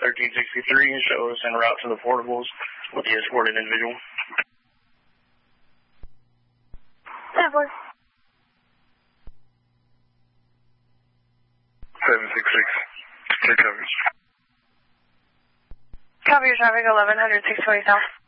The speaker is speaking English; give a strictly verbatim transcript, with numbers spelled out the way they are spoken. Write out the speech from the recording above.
thirteen sixty-three and show us en route to the portables with the escorted individual. ten four. seven six six. Take coverage. Copy your traffic, eleven hundred, six twenty south.